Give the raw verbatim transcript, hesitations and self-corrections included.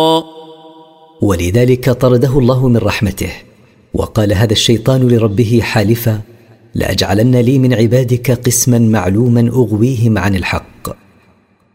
ولذلك طرده الله من رحمته، وقال هذا الشيطان لربه حالفا: لأجعلن لي من عبادك قسما معلوما أغويهم عن الحق.